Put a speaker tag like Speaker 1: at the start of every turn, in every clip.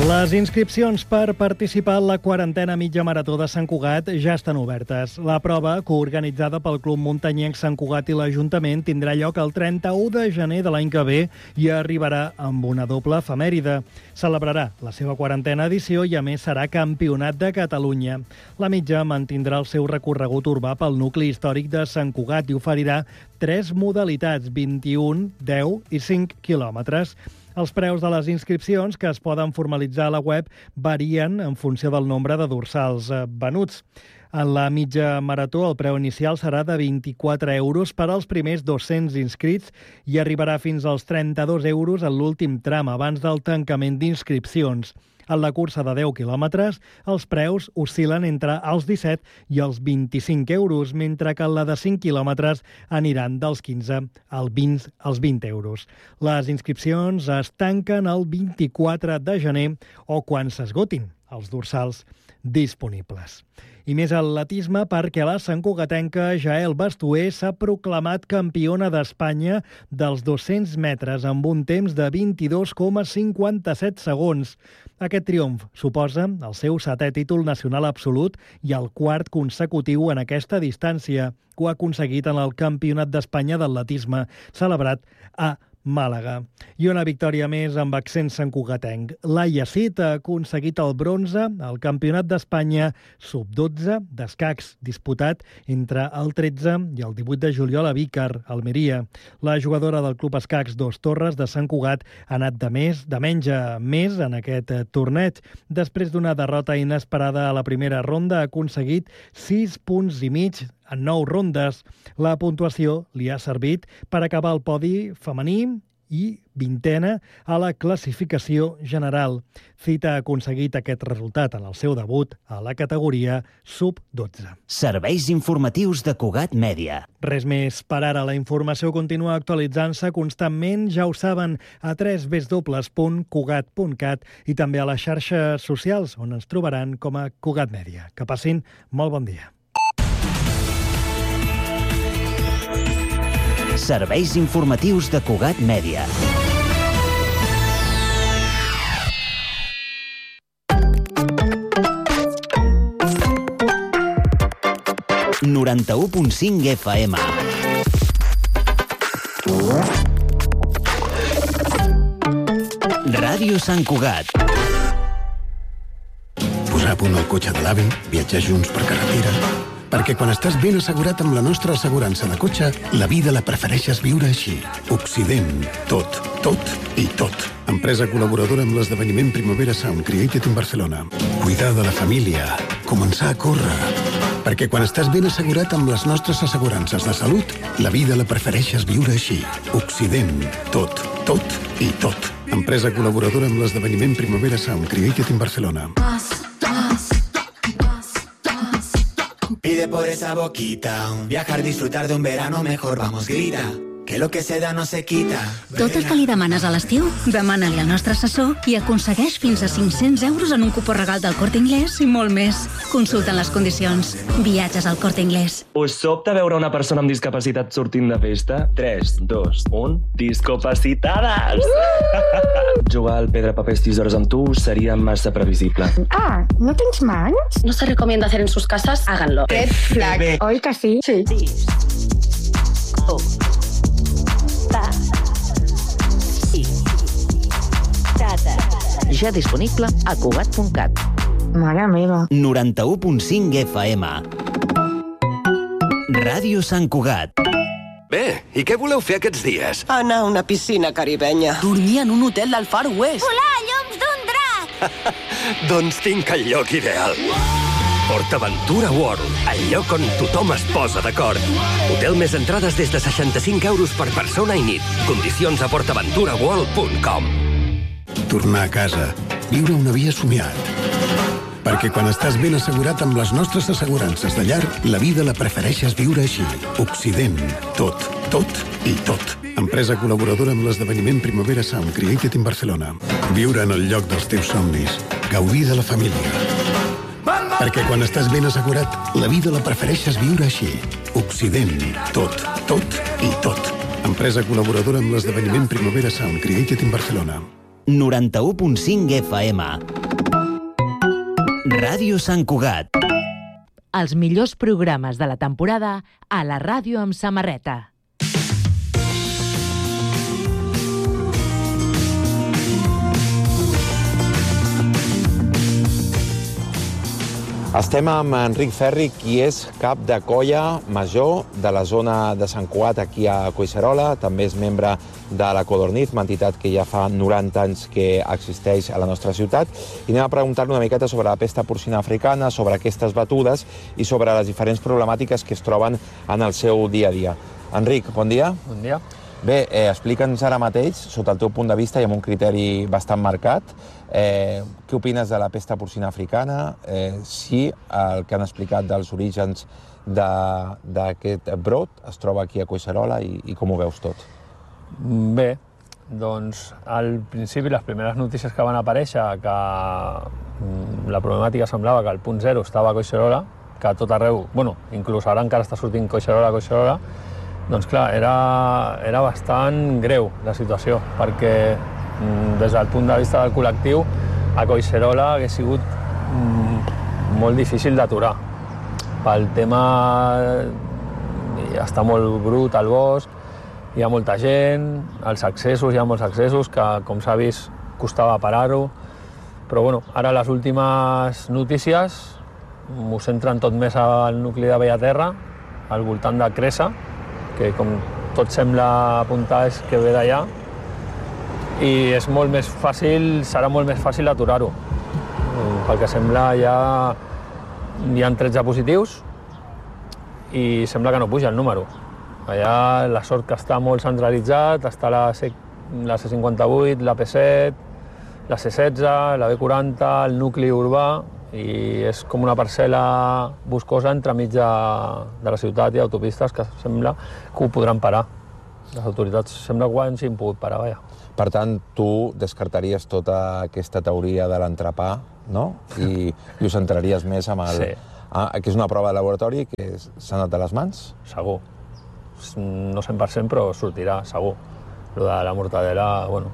Speaker 1: Les inscripcions per participar en la quarantena mitja marató de Sant Cugat ja estan obertes. La prova, coorganitzada pel Club Muntanyenc Sant Cugat i l'Ajuntament, tindrà lloc el 31 de gener de l'any que ve i arribarà amb una doble efemèride. Celebrarà la seva quarantena edició i, a més, serà Campionat de Catalunya. La mitja mantindrà el seu recorregut urbà pel nucli històric de Sant Cugat i oferirà 3 modalitats, 21, 10 i 5 quilòmetres. Els preus de les inscripcions, que es poden formalitzar a la web, varien en funció del nombre de dorsals venuts. En la mitja marató, el preu inicial serà de 24 euros per als primers 200 inscrits i arribarà fins als 32 euros en l'últim tram, abans del tancament d'inscripcions. En la cursa de 10 quilòmetres, els preus oscil·len entre els 17 i els 25 euros, mentre que en la de 5 quilòmetres aniran dels 15 als 20 euros. Les inscripcions es tanquen el 24 de gener o quan s'esgotin els dorsals disponibles. I més atletisme, perquè la santcugatenca Jael Bastuer s'ha proclamat campiona d'Espanya dels 200 metres amb un temps de 22,57 segons. Aquest triomf suposa el seu 7è títol nacional absolut i el 4º consecutiu en aquesta distància, que ha aconseguit en el Campionat d'Espanya d'atletisme celebrat a Màlaga. I una victòria més amb accent santcugatenc. Laia Cid ha aconseguit el bronze al Campionat d'Espanya sub-12 d'escacs, disputat entre el 13 i el 18 de juliol a Vícar, Almeria. La jugadora del Club Escacs Dos Torres de Sant Cugat ha anat de menys a més en aquest torneig. Després d'una derrota inesperada a la primera ronda, ha aconseguit 6 punts i mig en 9 rondes. La puntuació li ha servit per acabar el podi femení i 20a a la classificació general. Cid ha aconseguit aquest resultat en el seu debut a la categoria sub-12.
Speaker 2: Serveis informatius de Cugat Mèdia.
Speaker 1: Res més per ara. La informació continua actualitzant-se constantment, ja ho saben, a www.cugat.cat i també a les xarxes socials, on ens trobaran com a Cugat Mèdia. Que passin molt bon dia.
Speaker 2: Serveis informatius de Cugat Mèdia. ...91.5 FM. Ràdio Sant Cugat.
Speaker 3: Posar a punt el cotxe de l'avi, viatjar junts per carretera... Perquè quan estàs ben assegurat amb la nostra assegurança de cotxe, la vida la prefereixes viure així. Occident. Tot, tot i tot. Empresa col·laboradora amb l'esdeveniment Primavera Sound Created in Barcelona. Cuidar de la família. Començar a córrer. Perquè quan estàs ben assegurat amb les nostres assegurances de salut, la vida la prefereixes viure així. Occident. Tot, tot i tot. Empresa col·laboradora amb l'esdeveniment Primavera Sound Created in Barcelona.
Speaker 4: Pide por esa boquita, viajar, disfrutar de un verano mejor, vamos, grita, que lo que se da no se quita.
Speaker 5: Tot el que li demanes a l'estiu, demana-li al nostre assessor i aconsegueix fins a 500 euros en un cupó regal del Corte Inglés i molt més. Consulta les condicions. Viatges al Corte Inglés.
Speaker 6: Us sobta veure una persona amb discapacitat sortint de festa? 3, 2, 1... Discapacitades! Jugar al pedra, papers, tisores amb tu seria massa previsible.
Speaker 7: Ah, ¿no tens mans?
Speaker 8: No se recomienda hacer en sus casas, háganlo.
Speaker 7: Red flag. ¿Hoy que sí? Sí.
Speaker 9: Ja disponible a Cugat.cat.
Speaker 7: Mare meva.
Speaker 2: 91.5 FM. Ràdio Sant Cugat.
Speaker 10: Bé, i què voleu fer aquests dies?
Speaker 11: Anar a una piscina caribenya.
Speaker 12: Dormir en un hotel del Far West.
Speaker 13: Volar a lloms d'un drac.
Speaker 10: Doncs tinc el lloc ideal. PortAventura World, el lloc on tothom es posa d'acord. Hotel més entrades des de 65 euros per persona i nit. Condicions a portaventuraworld.com.
Speaker 3: Tornar a casa. Viure una vida somiat. Perquè quan estàs ben assegurat amb les nostres assegurances de llar, la vida la prefereixes viure així. Occident. Tot, tot i tot. Empresa col·laboradora amb l'esdeveniment Primavera Sound Created in Barcelona. Viure en el lloc dels teus somnis. Gaudir de la família. Perquè quan estàs ben assegurat, la vida la prefereixes viure així. Occident. Tot, tot i tot. Empresa col·laboradora amb l'esdeveniment Primavera Sound Created in Barcelona.
Speaker 2: 91.5 FM. Ràdio Sant Cugat.
Speaker 13: Els millors programes de la temporada a la ràdio amb samarreta.
Speaker 14: Estem amb Enric Ferri, qui és cap de colla major de la zona de Sant Cugat, aquí a Collserola. També és membre de la Codorniz, una entitat que ja fa 90 anys que existeix a la nostra ciutat. I anem a preguntar-li una miqueta sobre la pesta porcina africana, sobre aquestes batudes i sobre les diferents problemàtiques que es troben en el seu dia a dia. Enric, bon dia.
Speaker 15: Bon dia.
Speaker 14: Bé, explica'ns ara mateix, sota el teu punt de vista i amb un criteri bastant marcat, què opines de la pesta porcina africana, si el que han explicat dels orígens d'aquest brot es troba aquí a Collserola i com ho veus tot?
Speaker 15: Bé, doncs al principi les primeres notícies que van aparèixer que la problemàtica semblava que el punt zero estava a Collserola, que a tot arreu, bueno, inclús ara encara està sortint Collserola, doncs clar, era bastant greu la situació, perquè des del punt de vista del col·lectiu a Collserola hagués sigut molt difícil d'aturar. Pel tema, està molt brut el bosc, hi ha molta gent, els accessos, hi ha molts accessos que, com s'ha vist, costava parar-ho. Però bueno, ara les últimes notícies m'ho centren tot més al nucli de Bellaterra, al voltant de Cresa, que com tot sembla apuntar és que ve d'allà, i és molt més fàcil, serà molt més fàcil aturar-ho. Pel que sembla hi ha 13 positius i sembla que no puja el número. Allà la sort que està molt centralitzat, està la C58, la P7, la C16, la B40, el nucli urbà, i és com una parcel·la boscosa entremig de la ciutat i autopistes que sembla que ho podran parar. Les autoritats sembla que ho hagin pogut parar, vaja.
Speaker 14: Per tant, tu descartaries tota aquesta teoria de l'entrepà, no? I ho centraries més amb el... Sí. Que és una prova de laboratori que s'ha anat de les mans?
Speaker 15: Segur. No 100%, però sortirà, segur. Lo de la mortadela,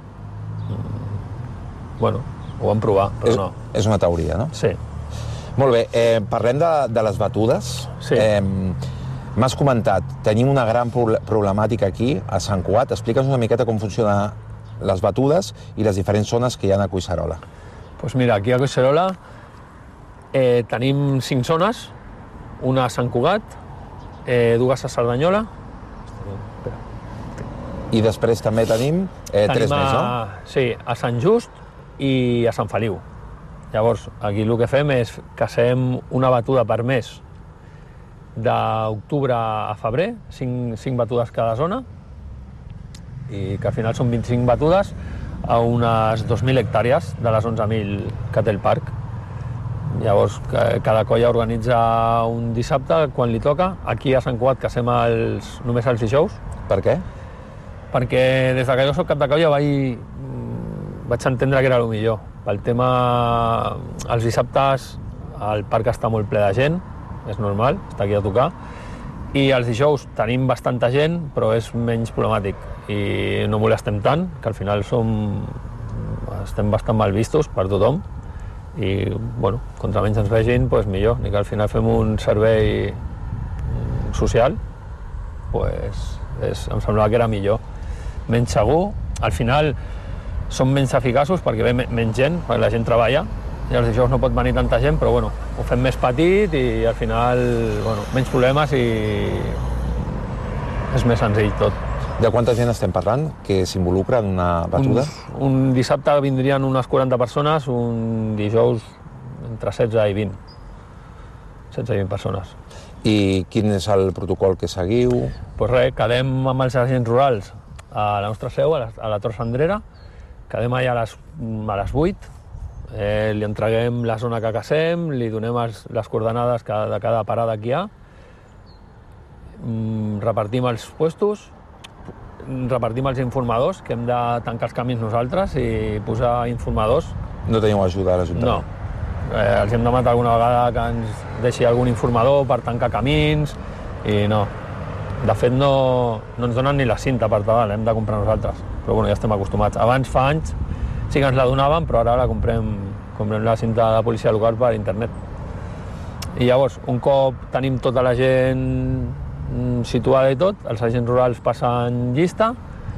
Speaker 15: bueno, ho vam provar, però no.
Speaker 14: És una teoria, no?
Speaker 15: Sí.
Speaker 14: Molt bé, parlem de les batudes.
Speaker 15: Sí.
Speaker 14: M'has comentat, tenim una gran problemàtica aquí, a Sant Cugat. Explica'ns una miqueta com funcionen les batudes i les diferents zones que hi ha a Collserola.
Speaker 15: Doncs mira, aquí a Collserola tenim 5 zones, una a Sant Cugat, dues a Cerdanyola.
Speaker 14: I després també tenim 3 més, no?
Speaker 15: Sí, a Sant Just i a Sant Feliu. Llavors, aquí el que fem és que fem una batuda per mes d'octubre a febrer, 5 batudes cada zona, i que al final són 25 batudes a unes 2.000 hectàrees de les 11.000 que té el parc. Llavors, cada colla organitza un dissabte quan li toca. Aquí a Sant Cugat que fem només els dijous.
Speaker 14: Per què?
Speaker 15: Perquè des que jo soc cap de colla vaig entendre que era el millor. Pel tema, els dissabtes el parc està molt ple de gent, és normal, està aquí a tocar, i els dijous tenim bastanta gent, però és menys problemàtic i no molestem tant, que al final estem bastant mal vistos per tothom i, bueno, contra menys ens vegin, doncs millor, ni que al final fem un servei social, doncs em semblava que era millor. Menys segur, al final són menys eficaços perquè ve menys gent, perquè la gent treballa, i els dijous no pot venir tanta gent, però bueno, ho fem més petit i al final, bueno, menys problemes i és més senzill tot.
Speaker 14: De quanta gent estem parlant que s'involucra en una batuda?
Speaker 15: Un dissabte vindrien unes 40 persones, un dijous entre 16 i 20. 16 i 20 persones.
Speaker 14: I quin és el protocol que seguiu?
Speaker 15: Doncs res, quedem amb els agents rurals a la nostra seu, a la Tor Sandrera, quedem allà a les 8, li entreguem la zona que cacem, li donem les coordenades de cada parada que hi ha, repartim els puestos, repartim els informadors, que hem de tancar els camins nosaltres i posar informadors.
Speaker 14: No teniu ajuda a l'Ajuntament?
Speaker 15: No. Els hem demanat alguna vegada que ens deixi algun informador per tancar camins i no. De fet, no ens donen ni la cinta per tal, hem de comprar nosaltres. Però bueno, ja estem acostumats. Abans, fa anys, sí que ens la donaven, però ara la comprem la cinta de policia local per internet. I llavors, un cop tenim tota la gent situada i tot, els agents rurals passen llista,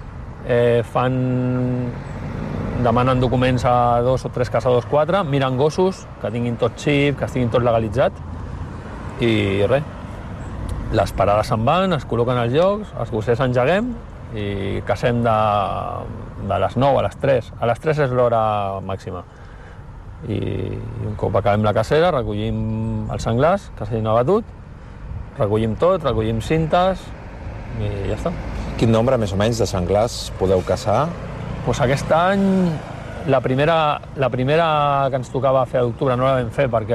Speaker 15: demanen documents a 2 o 3 caçadors, 4, miren gossos, que tinguin tot xip, que estiguin tot legalitzat, i res. Les parades se'n van, es col·loquen als llocs, els gossers engeguem i cacem de les 9 a les 3. A les 3 és l'hora màxima. I un cop acabem la cacera, recollim els senglars que s'hagin abatut, recollim tot, recollim cintes i ja està.
Speaker 14: Quin nombre, més o menys, de senglars podeu caçar?
Speaker 15: Doncs aquest any, la primera que ens tocava fer a l'octubre no la vam fer perquè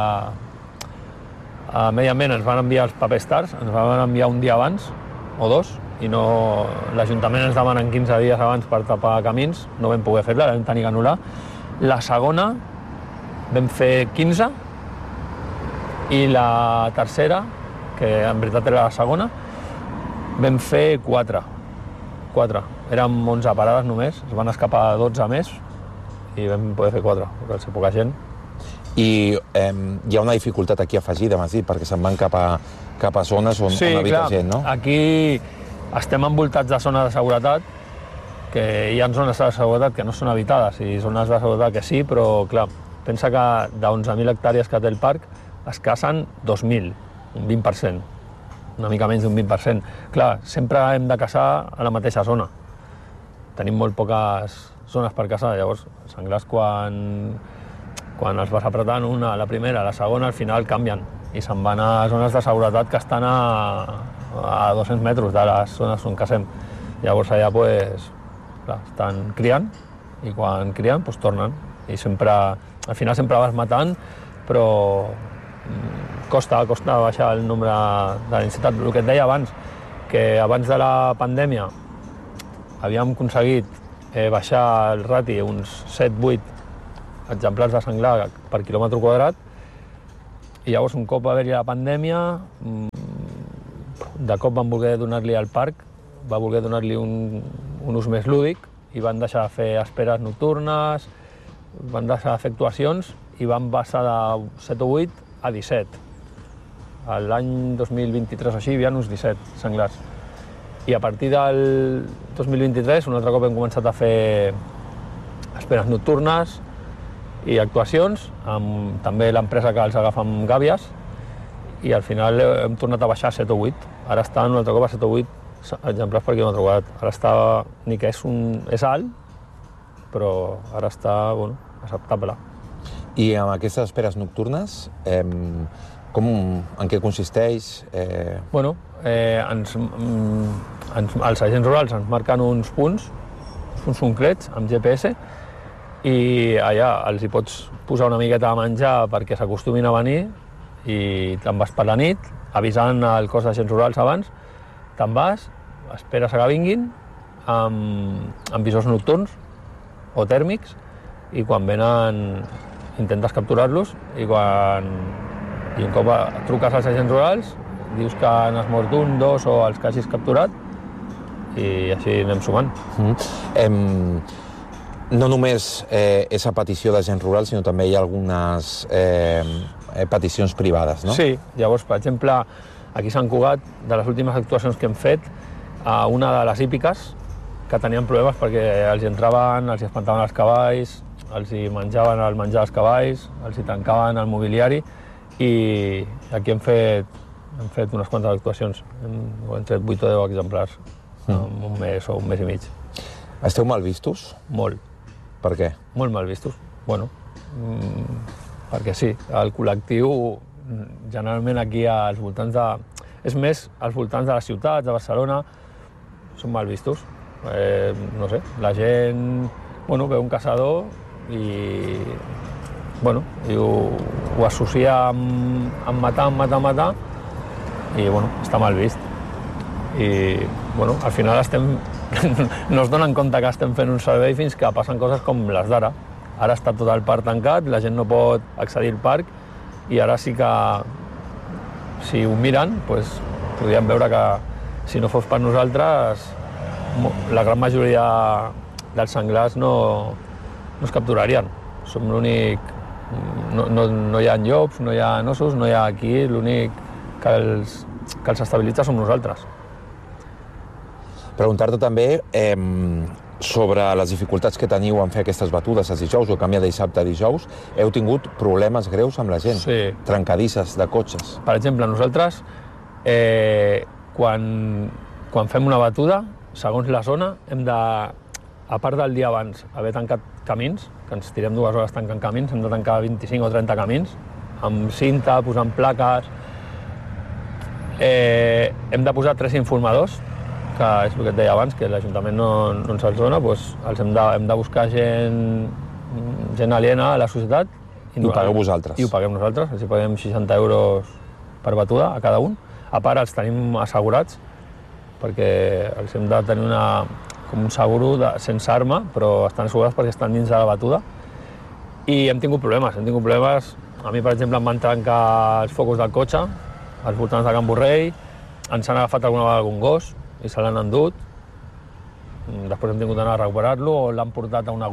Speaker 15: a Medi Ambient ens van enviar els papers tards, ens van enviar un dia abans, o 2, i l'Ajuntament ens demanen 15 dies abans per tapar camins, no vam poder fer-la, la vam tenir que anul·lar. La segona vam fer 15, i la tercera, que en veritat era la segona, vam fer 4. Érem 11 parades només, es van escapar 12 més, i vam poder fer 4, perquè va ser poca gent.
Speaker 14: I hi ha una dificultat aquí afegida, m'has dit, perquè se'n van cap a zones on habita gent, no?
Speaker 15: Sí, clar, aquí estem envoltats de zones de seguretat, que hi ha zones de seguretat que no són habitades i zones de seguretat que sí, però clar, pensa que de 11.000 hectàrees que té el parc es cacen 2.000, un 20%, una mica menys d'un 20%. Clar, sempre hem de caçar a la mateixa zona. Tenim molt poques zones per caçar, llavors senglars quan els vas apretant una, la primera, la segona, al final canvien i se'n van a zones de seguretat que estan a 200 metres de les zones on cacem. Llavors allà estan criant i quan crien tornen i sempre, al final sempre vas matant, però costa baixar el nombre de la densitat. El que et deia abans, que abans de la pandèmia havíem aconseguit baixar el rati uns 7-8 exemplars de senglar per quilòmetre quadrat, i llavors un cop va haver-hi la pandèmia, de cop van voler donar-li al parc, va voler donar-li un ús més lúdic i van deixar de fer esperes nocturnes, van deixar de fer actuacions i van passar de 7 o 8 a 17. L'any 2023 o així hi havia uns 17 senglars. I a partir del 2023 un altre cop hem començat a fer esperes nocturnes i actuacions, amb també l'empresa que els agafa amb gàbies, i al final hem tornat a baixar a 7 o 8. Ara estan un altre cop a 7 o 8 exemplars per quilòmetre quadrat. Ara està, ni que és alt, però ara està, acceptable.
Speaker 14: I amb aquestes esperes nocturnes, en què consisteix?
Speaker 15: Els agents rurals ens marquen uns punts concrets amb GPS, i allà els hi pots posar una miqueta de menjar perquè s'acostumin a venir, i te'n vas per la nit, avisant el cos d'agents rurals abans, te'n vas, esperes que vinguin amb visors nocturns o tèrmics, i quan venen intentes capturar-los, i un cop truques als agents rurals, dius que n'has mort un, 2 o els que hagis capturat, i així anem sumant.
Speaker 14: No només és a petició d'agents rurals, sinó també hi ha algunes peticions privades, no?
Speaker 15: Sí, llavors, per exemple, aquí a Sant Cugat, de les últimes actuacions que hem fet, a una de les hípiques, que tenien problemes perquè els hi entraven, els hi espantaven els cavalls, els hi menjaven el menjar dels cavalls, els hi tancaven el mobiliari, i aquí hem fet unes quantes actuacions. Hem tret 8 o 10 exemplars en un mes o un mes i mig.
Speaker 14: Esteu mal vistos?
Speaker 15: Molt.
Speaker 14: Per què?
Speaker 15: Molt mal vistos. Perquè sí, el col·lectiu generalment aquí als voltants de... És més, als voltants de les ciutats, de Barcelona, són mal vistos. No sé, la gent veu un caçador i ho associa amb matar, i està mal vist. I al final no es donen compte que estem fent un servei fins que passen coses com les d'ara. Ara està tot el parc tancat, la gent no pot accedir al parc, i ara sí que, si ho miren, podríem veure que si no fos per nosaltres, la gran majoria dels senglars no no es capturarien. Som l'únic... No hi ha llops, no hi ha ossos, no hi ha aquí, l'únic que els estabilitza som nosaltres.
Speaker 14: Preguntar-te també sobre les dificultats que teniu en fer aquestes batudes els dijous o canviar de dissabte a dijous. Heu tingut problemes greus amb la gent?
Speaker 15: Sí.
Speaker 14: Trencadisses de cotxes?
Speaker 15: Per exemple, nosaltres, quan fem una batuda, segons la zona, hem de, a part del dia abans, haver tancat camins, que ens tirem 2 hores tancant camins, hem de tancar 25 o 30 camins, amb cinta, posant plaques. Hem de posar 3 informadors, que és el que et deia abans, que l'Ajuntament no ens els dona, doncs hem de buscar gent aliena a la societat.
Speaker 14: I ho pagueu vosaltres?
Speaker 15: I ho paguem nosaltres, així paguem 60 euros per batuda a cada un. A part, els tenim assegurats, perquè els hem de tenir com un seguro sense arma, però estan assegurats perquè estan dins de la batuda. I hem tingut problemes. A mi, per exemple, em van trencar els focus del cotxe, als voltants de Can Borrell, ens han agafat alguna vegada algun gos i se l'han endut. Després hem tingut d'anar a recuperar-lo o l'han portat a una